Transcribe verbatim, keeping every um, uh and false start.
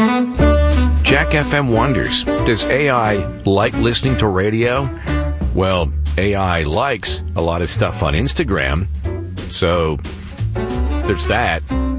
Jack F M wonders, does A I like listening to radio? Well, A I likes a lot of stuff on Instagram, so there's that.